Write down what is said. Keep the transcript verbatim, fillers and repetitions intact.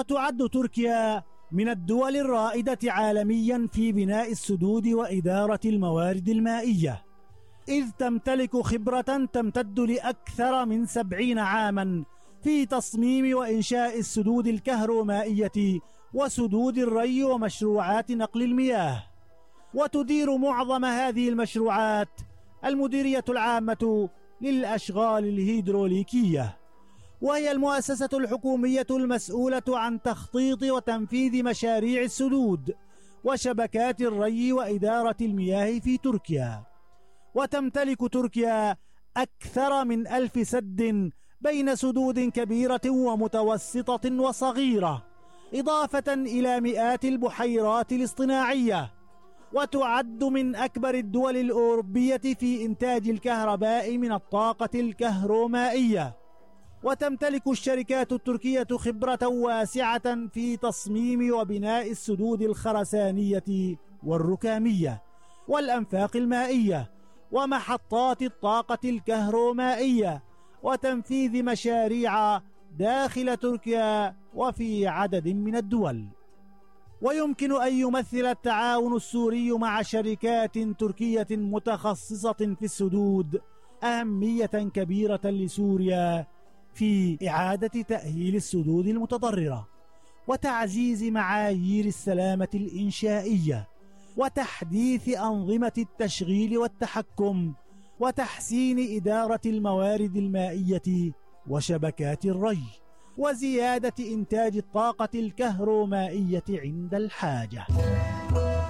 وتعد تركيا من الدول الرائدة عالميا في بناء السدود وإدارة الموارد المائية، إذ تمتلك خبرة تمتد لأكثر من سبعين عاما في تصميم وإنشاء السدود الكهرومائية وسدود الري ومشروعات نقل المياه. وتدير معظم هذه المشروعات المديرية العامة للأشغال الهيدروليكية، وهي المؤسسة الحكومية المسؤولة عن تخطيط وتنفيذ مشاريع السدود وشبكات الري وإدارة المياه في تركيا. وتمتلك تركيا أكثر من ألف سد بين سدود كبيرة ومتوسطة وصغيرة، إضافة إلى مئات البحيرات الاصطناعية، وتعد من أكبر الدول الأوروبية في إنتاج الكهرباء من الطاقة الكهرومائية. وتمتلك الشركات التركية خبرة واسعة في تصميم وبناء السدود الخرسانية والركامية والأنفاق المائية ومحطات الطاقة الكهرومائية، وتنفيذ مشاريع داخل تركيا وفي عدد من الدول. ويمكن أن يمثل التعاون السوري مع شركات تركية متخصصة في السدود أهمية كبيرة لسوريا في إعادة تأهيل السدود المتضررة وتعزيز معايير السلامة الإنشائية وتحديث أنظمة التشغيل والتحكم وتحسين إدارة الموارد المائية وشبكات الري وزيادة إنتاج الطاقة الكهرومائية عند الحاجة.